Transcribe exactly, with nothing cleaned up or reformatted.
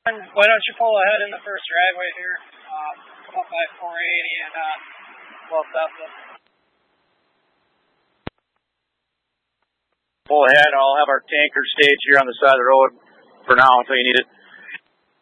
Why don't you pull ahead in the first dragway here, um, up by four eighty and uh, well south of. Pull ahead. I'll have our tanker stage here on the side of the road for now until you need it.